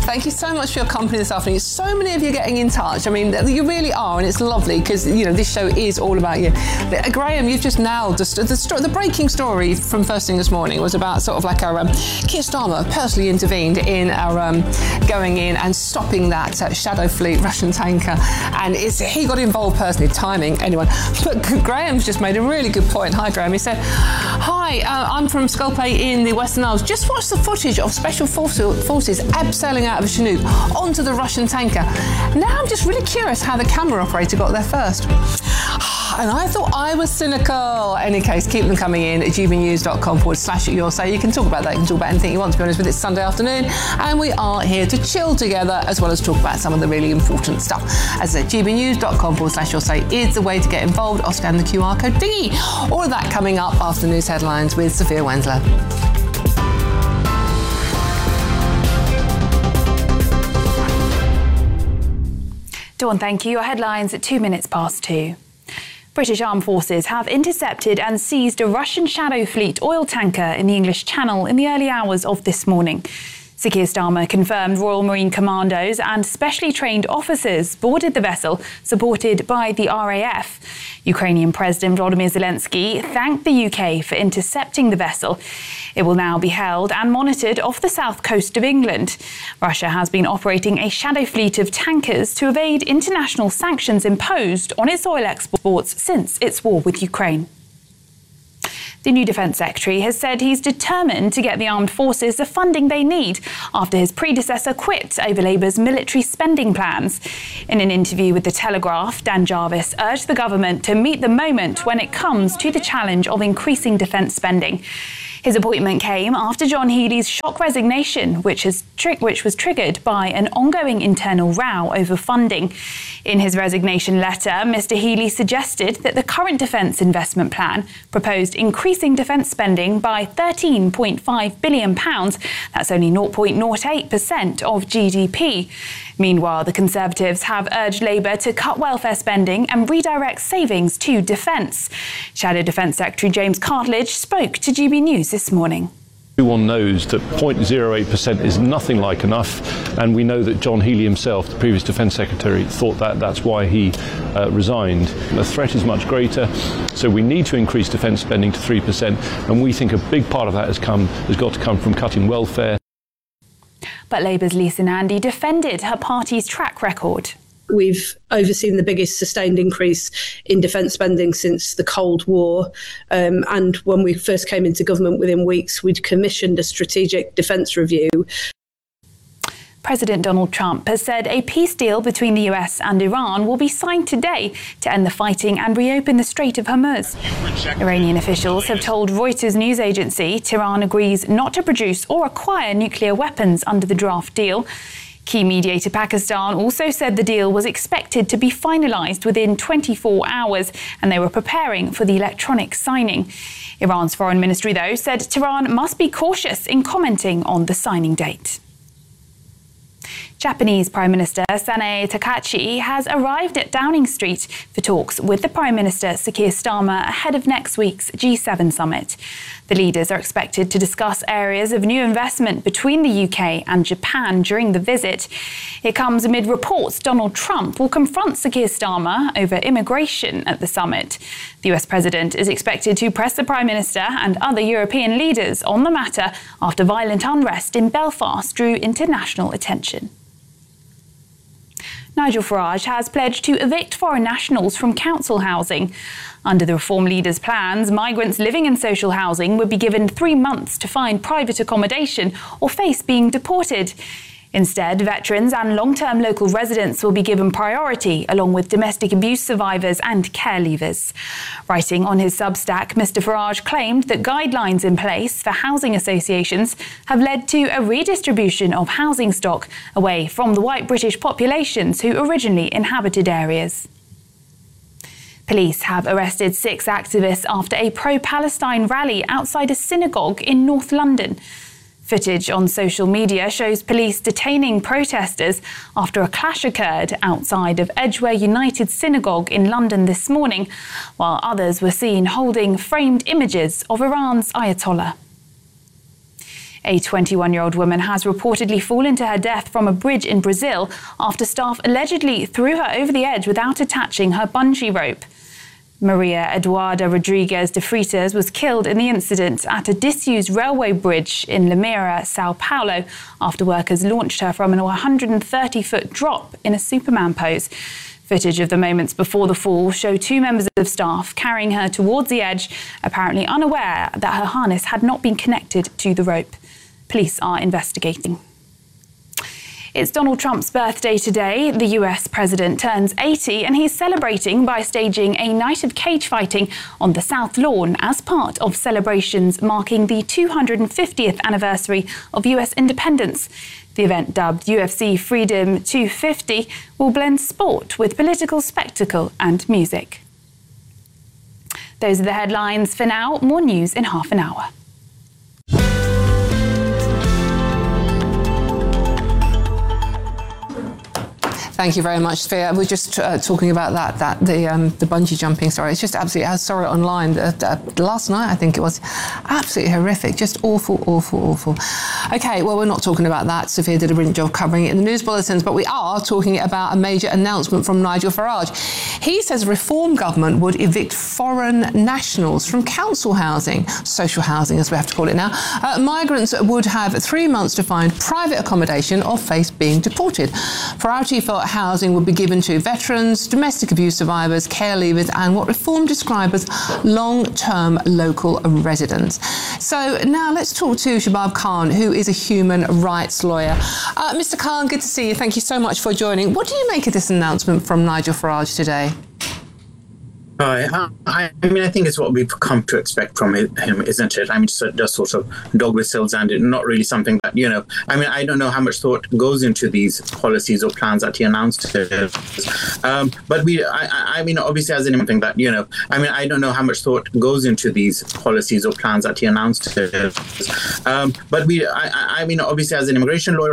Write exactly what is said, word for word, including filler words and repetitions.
Thank you so much for your company this afternoon. So many of you getting in touch. I mean, you really are, and it's lovely because, you know, this show is all about you. But, Graham, you've just nailed the, the, the, the breaking story from first thing this morning was about sort of like our um, Keir Starmer personally intervened in our um, going in and stopping that uh, Shadow Fleet Russian tanker, and it's, he got involved personally, timing, anyway. But Graham's just made a really good point. Hi, Graham. He said, hi, uh, I'm from Sculpey in the Western Isles. Just watch the footage of Special Forces abseiling out of Chinook onto the Russian tanker. Now I'm just really curious how the camera operator got there first. And I thought I was cynical. In any case, keep them coming in at gbnews.com forward slash your say. You can talk about that. You can talk about anything you want, to be honest with it. It's Sunday afternoon, and we are here to chill together as well as talk about some of the really important stuff. As I said, gbnews.com forward slash your say is the way to get involved, or scan the Q R code dingy. All of that coming up after news headlines with Sophia Wensler. Dawn, thank you. Your headlines at two minutes past two. British armed forces have intercepted and seized a Russian Shadow Fleet oil tanker in the English Channel in the early hours of this morning. Sir Keir Starmer confirmed Royal Marine Commandos and specially trained officers boarded the vessel, supported by the R A F. Ukrainian President Volodymyr Zelensky thanked the U K for intercepting the vessel. It will now be held and monitored off the south coast of England. Russia has been operating a shadow fleet of tankers to evade international sanctions imposed on its oil exports since its war with Ukraine. The new Defence Secretary has said he's determined to get the armed forces the funding they need after his predecessor quit over Labour's military spending plans. In an interview with The Telegraph, Dan Jarvis urged the government to meet the moment when it comes to the challenge of increasing defence spending. His appointment came after John Healey's shock resignation, which, has tri- which was triggered by an ongoing internal row over funding. In his resignation letter, Mr Healey suggested that the current defence investment plan proposed increasing defence spending by thirteen point five billion pounds. That's only zero point zero eight percent of G D P. Meanwhile, the Conservatives have urged Labour to cut welfare spending and redirect savings to defence. Shadow Defence Secretary James Cartledge spoke to G B News this morning. Everyone knows that zero point zero eight percent is nothing like enough, and we know that John Healey himself, the previous Defence Secretary, thought that that's why he uh, resigned. The threat is much greater, so we need to increase defence spending to three percent, and we think a big part of that has come has got to come from cutting welfare. But Labour's Lisa Nandy defended her party's track record. We've overseen the biggest sustained increase in defence spending since the Cold War. Um, and when we first came into government, within weeks, we'd commissioned a strategic defence review. President Donald Trump has said a peace deal between the U S and Iran will be signed today to end the fighting and reopen the Strait of Hormuz. Iranian officials have told Reuters news agency Tehran agrees not to produce or acquire nuclear weapons under the draft deal. Key mediator Pakistan also said the deal was expected to be finalised within twenty-four hours, and they were preparing for the electronic signing. Iran's foreign ministry, though, said Tehran must be cautious in commenting on the signing date. Japanese Prime Minister Sanae Takahashi has arrived at Downing Street for talks with the Prime Minister Sir Keir Starmer ahead of next week's G seven summit. The leaders are expected to discuss areas of new investment between the U K and Japan during the visit. It comes amid reports Donald Trump will confront Sir Keir Starmer over immigration at the summit. The U S President is expected to press the Prime Minister and other European leaders on the matter after violent unrest in Belfast drew international attention. Nigel Farage has pledged to evict foreign nationals from council housing. Under the Reform leader's plans, migrants living in social housing would be given three months to find private accommodation or face being deported. Instead, veterans and long-term local residents will be given priority, along with domestic abuse survivors and care leavers. Writing on his Substack, Mr Farage claimed that guidelines in place for housing associations have led to a redistribution of housing stock away from the white British populations who originally inhabited areas. Police have arrested six activists after a pro-Palestine rally outside a synagogue in North London. Footage on social media shows police detaining protesters after a clash occurred outside of Edgware United Synagogue in London this morning, while others were seen holding framed images of Iran's Ayatollah. A twenty-one-year-old woman has reportedly fallen to her death from a bridge in Brazil after staff allegedly threw her over the edge without attaching her bungee rope. Maria Eduarda Rodrigues de Freitas was killed in the incident at a disused railway bridge in Limeira, Sao Paulo, after workers launched her from a one hundred thirty-foot drop in a Superman pose. Footage of the moments before the fall show two members of staff carrying her towards the edge, apparently unaware that her harness had not been connected to the rope. Police are investigating. It's Donald Trump's birthday today. The U S president turns eighty and he's celebrating by staging a night of cage fighting on the South Lawn as part of celebrations marking the two hundred fiftieth anniversary of U S independence. The event, dubbed U F C Freedom two fifty, will blend sport with political spectacle and music. Those are the headlines for now. More news in half an hour. Thank you very much, Sophia. We were just uh, talking about that, that the um, the bungee jumping story. It's just absolutely, I saw it online uh, uh, last night, I think it was. Absolutely horrific, just awful, awful, awful. OK, well, we're not talking about that. Sophia did a brilliant job covering it in the news bulletins, but we are talking about a major announcement from Nigel Farage. He says reform government would evict foreign nationals from council housing, social housing as we have to call it now. Uh, migrants would have three months to find private accommodation or face being deported. Farage thought housing would be given to veterans, domestic abuse survivors, care leavers and what Reform describe as long-term local residents. So now let's talk to Shabab Khan, who is a human rights lawyer. Uh, Mister Khan, good to see you. Thank you so much for joining. What do you make of this announcement from Nigel Farage today? Uh, I, I mean, I think it's what we've come to expect from him, isn't it? I mean, just, just sort of dog whistles and not really something that, you know, I mean, I don't know how much thought goes into these policies or plans that he announced. Um, but we, I, I mean, obviously as anything that, you know, I mean, I don't know how much thought goes into these policies or plans that he announced. Um, but we, I, I mean, obviously as an immigration lawyer,